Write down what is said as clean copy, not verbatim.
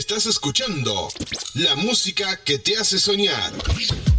Estás escuchando la música que te hace soñar.